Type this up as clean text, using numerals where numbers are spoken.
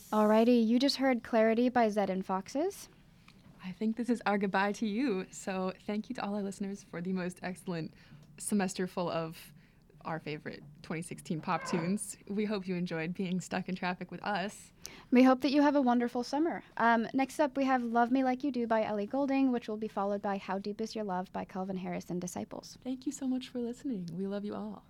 Alrighty, you just heard Clarity by Zed and Foxes. I think this is our goodbye to you. So thank you to all our listeners for the most excellent semester full of our favorite 2016 pop tunes. We hope you enjoyed being stuck in traffic with us. We hope that you have a wonderful summer. Next up, we have Love Me Like You Do by Ellie Goulding, which will be followed by How Deep Is Your Love by Calvin Harris and Disciples. Thank you so much for listening. We love you all.